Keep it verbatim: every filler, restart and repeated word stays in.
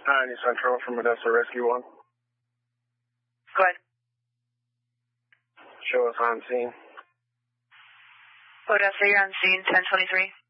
ninety Central from Odessa Rescue one. Go ahead. Show us on scene. Odessa, you're on scene, ten twenty-three.